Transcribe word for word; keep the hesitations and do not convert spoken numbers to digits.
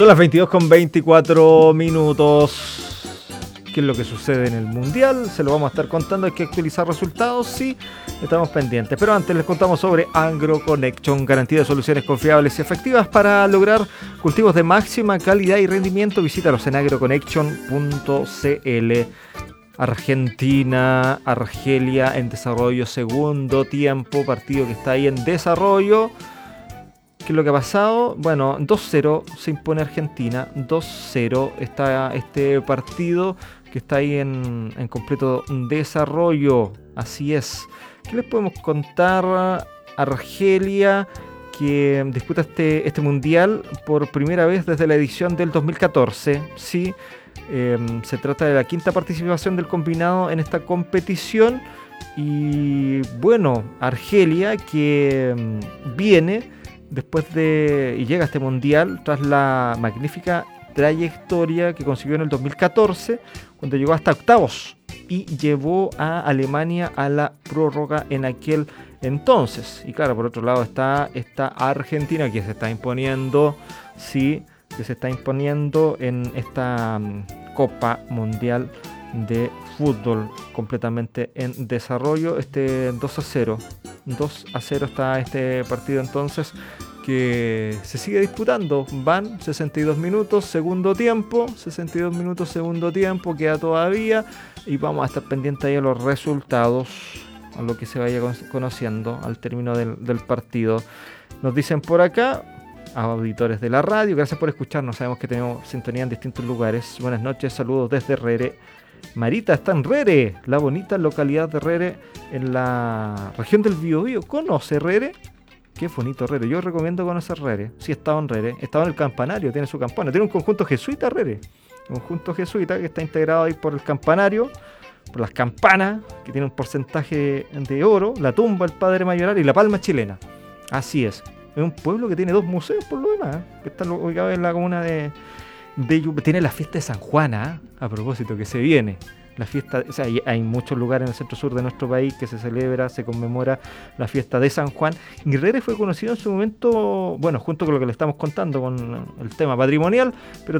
Son las veintidós con veinticuatro minutos. ¿Qué es lo que sucede en el Mundial? Se lo vamos a estar contando. Hay que actualizar resultados, sí, estamos pendientes. Pero antes les contamos sobre AgroConnection, garantía de soluciones confiables y efectivas para lograr cultivos de máxima calidad y rendimiento. Visítalos en agroconnection punto c l. Argentina, Argelia en desarrollo, segundo tiempo, partido que está ahí en desarrollo. ¿Qué es lo que ha pasado? Bueno, dos cero se impone Argentina, dos cero está este partido que está ahí en, en completo desarrollo, así es. ¿Qué les podemos contar? Argelia, que disputa este, este mundial por primera vez desde la edición del dos mil catorce, sí, eh, se trata de la quinta participación del combinado en esta competición y bueno, Argelia que um, viene... Después de, y llega a este mundial tras la magnífica trayectoria que consiguió en el dos mil catorce, cuando llegó hasta octavos y llevó a Alemania a la prórroga en aquel entonces. Y claro, por otro lado está esta Argentina que se está imponiendo, sí, que se está imponiendo en esta um, Copa Mundial de Fútbol, completamente en desarrollo. Este dos a cero dos a cero está este partido entonces, que se sigue disputando. Van sesenta y dos minutos, segundo tiempo, sesenta y dos minutos, segundo tiempo, queda todavía, y vamos a estar pendientes ahí a los resultados, a lo que se vaya conociendo al término del, del partido. Nos dicen por acá, auditores de la radio, gracias por escucharnos, sabemos que tenemos sintonía en distintos lugares. Buenas noches, saludos desde Rere. Marita está en Rere, la bonita localidad de Rere, en la región del Biobío. ¿Conoce Rere? Qué bonito Rere, yo recomiendo conocer Rere. Sí, he estado en Rere, he estado en el campanario, tiene su campana, tiene un conjunto jesuita Rere, un conjunto jesuita que está integrado ahí por el campanario, por las campanas, que tiene un porcentaje de oro, la tumba del Padre Mayoral y la palma chilena. Así es, es un pueblo que tiene dos museos por lo demás, ¿eh? Que está ubicado en la comuna de... De, tiene la fiesta de San Juan, ¿eh? A propósito, que se viene la fiesta, o sea, hay, hay muchos lugares en el centro sur de nuestro país que se celebra, se conmemora la fiesta de San Juan. Y Rere fue conocido en su momento, bueno, junto con lo que le estamos contando con el tema patrimonial, pero